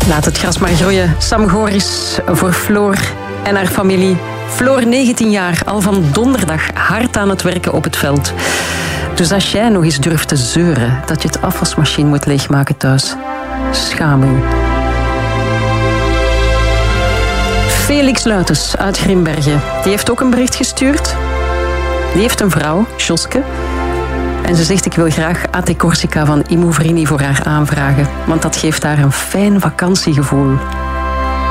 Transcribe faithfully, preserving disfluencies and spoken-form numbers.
Laat het gras maar groeien. Sam Goris voor Floor en haar familie. Floor, negentien jaar, al van donderdag hard aan het werken op het veld. Dus als jij nog eens durft te zeuren dat je het afwasmachine moet leegmaken thuis, schaam u. Felix Luitens uit Grimbergen, die heeft ook een bericht gestuurd. Die heeft een vrouw, Joske. En ze zegt, ik wil graag A T Corsica van Imouvrini voor haar aanvragen. Want dat geeft haar een fijn vakantiegevoel.